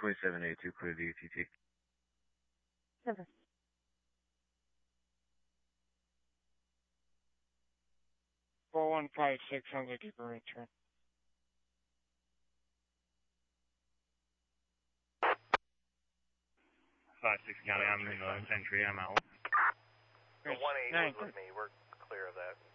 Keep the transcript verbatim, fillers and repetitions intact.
twenty-seven eighty-two, clear D T T. Seven. Four one five six, I'm looking for a return. Five six County, I'm in the entry. I'm out. The one eight was with me. We're clear of that.